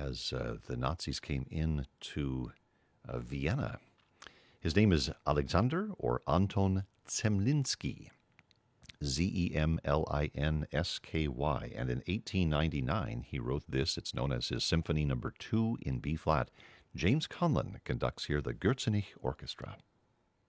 as the Nazis came into Vienna. His name is Alexander or Anton Zemlinsky, Zemlinsky, and in 1899 he wrote this. It's known as his Symphony Number 2 in B-flat. James Conlon conducts here the Gürzenich Orchestra.